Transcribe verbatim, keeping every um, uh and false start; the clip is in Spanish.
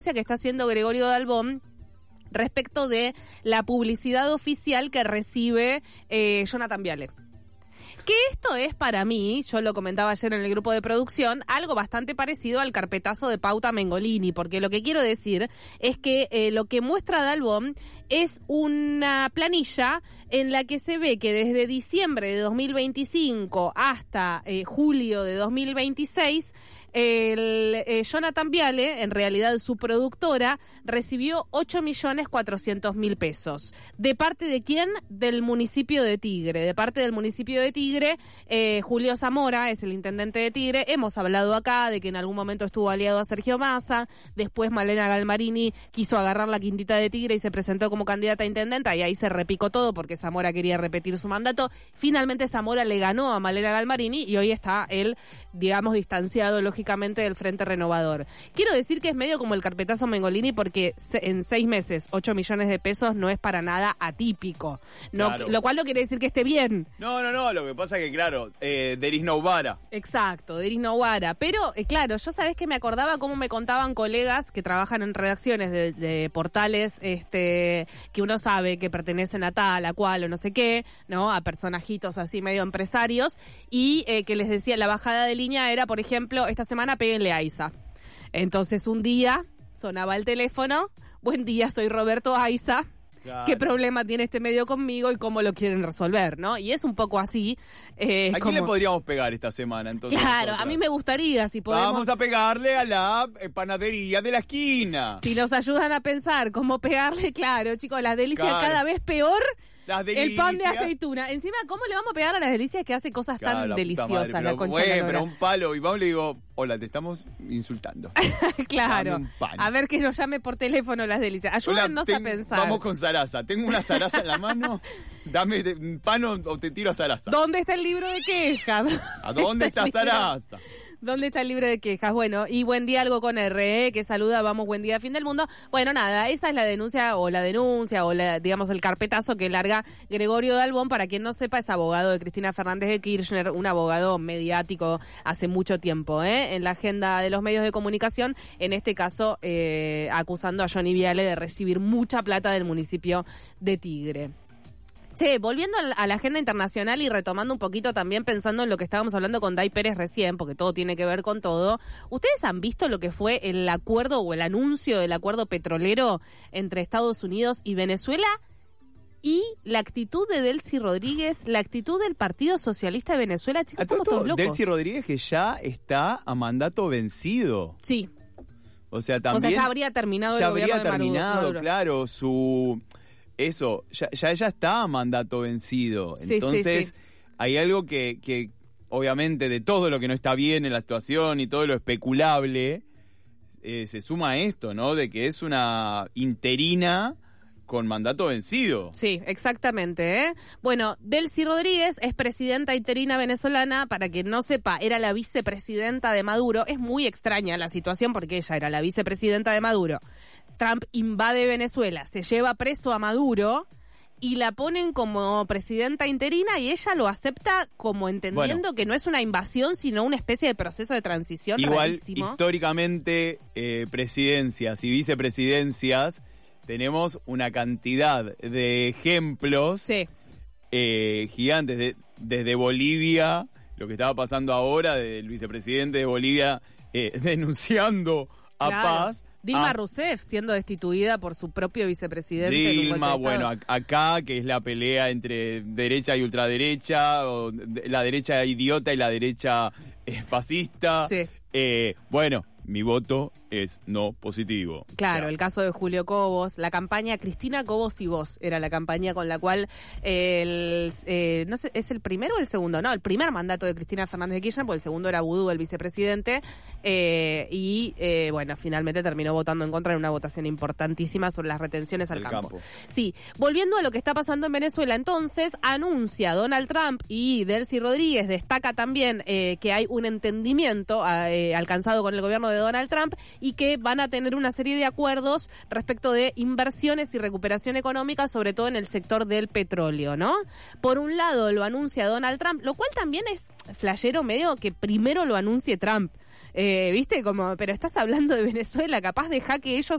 que está haciendo Gregorio Dalbón respecto de la publicidad oficial que recibe eh, Jonathan Viale. Que esto es para mí, yo lo comentaba ayer en el grupo de producción, algo bastante parecido al carpetazo de Pauta Mengolini, porque lo que quiero decir es que eh, lo que muestra Dalbón es una planilla en la que se ve que desde diciembre de dos mil veinticinco hasta eh, julio de dos mil veintiséis, el eh, Jonathan Viale, en realidad su productora, recibió ocho millones cuatrocientos mil pesos. ¿De parte de quién? Del municipio de Tigre. De parte del municipio de Tigre, eh, Julio Zamora es el intendente de Tigre. Hemos hablado acá de que en algún momento estuvo aliado a Sergio Massa. Después Malena Galmarini quiso agarrar la quintita de Tigre y se presentó como candidata a intendenta, y ahí se repicó todo porque Zamora quería repetir su mandato. Finalmente Zamora le ganó a Malena Galmarini y hoy está él, digamos, distanciado lógicamente del Frente Renovador. Quiero decir que es medio como el carpetazo Mengolini porque en seis meses, ocho millones de pesos no es para nada atípico. No, claro. Lo cual no quiere decir que esté bien. No, no, no, lo que pasa es que, claro, eh, there is no vara. Exacto, there is no vara. Pero, eh, claro, yo sabés que me acordaba cómo me contaban colegas que trabajan en redacciones de, de portales este que uno sabe que pertenecen a tal, a cual o no sé qué, ¿no? A personajitos así medio empresarios, y eh, que les decía, la bajada de línea era, por ejemplo, esta semana péguenle a Aiza. Entonces un día sonaba el teléfono, buen día, soy Roberto Aiza. Claro. ¿Qué problema tiene este medio conmigo y cómo lo quieren resolver, no? Y es un poco así. Eh, ¿A como... quién le podríamos pegar esta semana, entonces? Claro, nosotras? A mí me gustaría, si podemos... Vamos a pegarle a la eh, panadería de la esquina. Si nos ayudan a pensar cómo pegarle, claro, chicos, las delicias claro. cada vez peor... Las delicias. El pan de aceituna. Encima, ¿cómo le vamos a pegar a las delicias que hace cosas claro, tan la deliciosas? Madre, pero, la concha bueno, de pero un palo. Y vamos le digo, hola, te estamos insultando. Claro. A ver que nos llame por teléfono las delicias. Ayúdennos hola, ten, a pensar. Vamos con Sarasa. Tengo una Sarasa en la mano. Dame un pan o te tiro a Sarasa. ¿Dónde está el libro de quejas? ¿A dónde está, está Sarasa? ¿Dónde está el libro de quejas? Bueno, y buen día algo con R, ¿eh? Que saluda, vamos, buen día, fin del mundo. Bueno, nada, esa es la denuncia, o la denuncia, o la, digamos, el carpetazo que larga Gregorio Dalbón. Para quien no sepa, es abogado de Cristina Fernández de Kirchner, un abogado mediático hace mucho tiempo, ¿eh? En la agenda de los medios de comunicación, en este caso, eh, acusando a Johnny Viale de recibir mucha plata del municipio de Tigre. Che, volviendo a la agenda internacional y retomando un poquito también pensando en lo que estábamos hablando con Day Pérez recién, porque todo tiene que ver con todo, ¿ustedes han visto lo que fue el acuerdo o el anuncio del acuerdo petrolero entre Estados Unidos y Venezuela? Y la actitud de Delcy Rodríguez, la actitud del Partido Socialista de Venezuela, chicos, estamos todos locos. Delcy Rodríguez que ya está a mandato vencido. Sí. O sea, también... O sea, ya habría terminado ya el gobierno habría de terminado, Maduro. claro, su... Eso, ya, ya ella está a mandato vencido. Sí, Entonces, sí, sí. hay algo que, que, obviamente, de todo lo que no está bien en la situación y todo lo especulable, eh, se suma a esto, ¿no? De que es una interina con mandato vencido. Sí, exactamente, ¿eh? Bueno, Delcy Rodríguez es presidenta interina venezolana. Para quien no sepa, era la vicepresidenta de Maduro. Es muy extraña la situación porque ella era la vicepresidenta de Maduro. Trump invade Venezuela, se lleva preso a Maduro y la ponen como presidenta interina y ella lo acepta como entendiendo bueno, que no es una invasión, sino una especie de proceso de transición igual, rarísimo. Históricamente, eh, presidencias y vicepresidencias, tenemos una cantidad de ejemplos sí. eh, gigantes, de, desde Bolivia, lo que estaba pasando ahora, del vicepresidente de Bolivia eh, denunciando a claro. Paz. Dilma ah, Rousseff siendo destituida por su propio vicepresidente. Dilma, bueno, acá que es la pelea entre derecha y ultraderecha, o la derecha idiota y la derecha eh, fascista. Sí. Eh, bueno, mi voto es no positivo. Claro, o sea, el caso de Julio Cobos, la campaña Cristina Cobos y vos, era la campaña con la cual el, eh, no sé, ¿es el primero o el segundo? No, el primer mandato de Cristina Fernández de Kirchner, porque el segundo era Vudú, el vicepresidente, eh, y eh, bueno, finalmente terminó votando en contra en una votación importantísima sobre las retenciones al campo. campo. Sí, volviendo a lo que está pasando en Venezuela, entonces, anuncia Donald Trump y Delcy Rodríguez, destaca también eh, que hay un entendimiento eh, alcanzado con el gobierno de Donald Trump y que van a tener una serie de acuerdos respecto de inversiones y recuperación económica, sobre todo en el sector del petróleo, ¿no? Por un lado lo anuncia Donald Trump, lo cual también es flashero medio que primero lo anuncie Trump. Eh, ¿Viste? Como, pero estás hablando de Venezuela, capaz deja que ellos